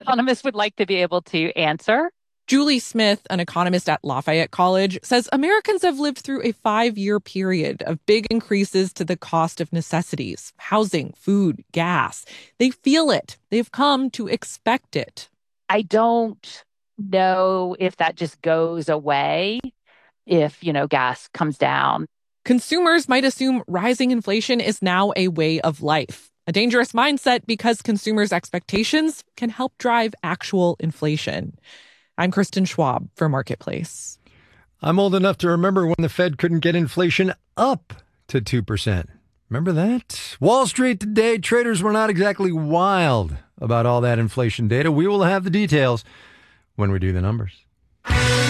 Economists would like to be able to answer. Julie Smith, an economist at Lafayette College, says Americans have lived through a 5-year period of big increases to the cost of necessities, housing, food, gas. They feel it. They've come to expect it. I don't know if that just goes away if, gas comes down. Consumers might assume rising inflation is now a way of life. A dangerous mindset because consumers' expectations can help drive actual inflation. I'm Kristen Schwab for Marketplace. I'm old enough to remember when the Fed couldn't get inflation up to 2%. Remember that? Wall Street today, traders were not exactly wild about all that inflation data. We will have the details when we do the numbers.